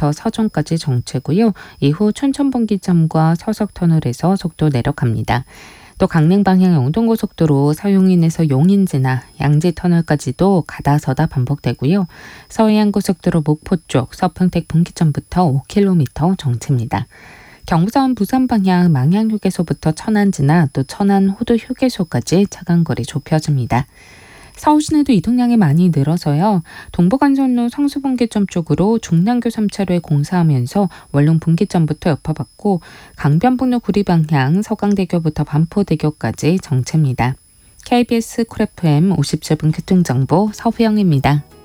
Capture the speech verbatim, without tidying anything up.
분기점부터 서촌까지 정체고요. 이후 춘천분기점과 서석터널에서 속도 내려갑니다. 또 강릉 방향 영동고속도로 서용인에서 용인 지나 양지터널까지도 가다서다 반복되고요. 서해안고속도로 목포 쪽 서평택 분기점부터 오 킬로미터 정체입니다. 경부선 부산 방향 망향휴게소부터 천안 지나 또 천안 호두 휴게소까지 차간거리 좁혀집니다. 서울시내도 이동량이 많이 늘어서요. 동부간선로 성수분기점 쪽으로 중랑교 삼 차로에 공사하면서 원룸 분기점부터 여파받고 강변북로 구리 방향 서강대교부터 반포대교까지 정체입니다. 케이비에스 쿨 에프엠 오십칠 분 교통정보 서후영입니다.